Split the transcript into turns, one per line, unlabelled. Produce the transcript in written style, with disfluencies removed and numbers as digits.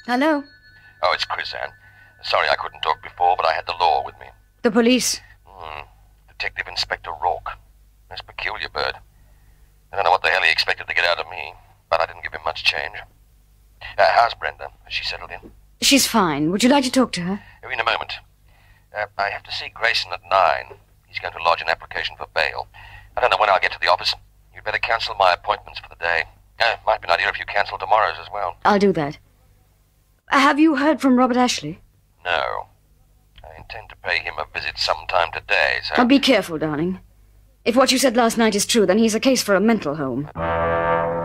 Hello?
Oh, it's Chris, Anne. Sorry I couldn't talk before, but I had the law with me.
The police?
Detective Inspector Rourke. This peculiar bird. I don't know what the hell he expected to get out of me, but I didn't give him much change. How's Brenda? Has she settled in?
She's fine. Would you like to talk to her?
In a moment. I have to see Grayson at 9. He's going to lodge an application for bail. I don't know when I'll get to the office. You'd better cancel my appointments for the day. Might be an idea if you cancel tomorrow's as well.
I'll do that. Have you heard from Robert Ashley?
No. I intend to pay him a visit sometime today, so...
Now be careful, darling. If what you said last night is true, then he's a case for a mental home.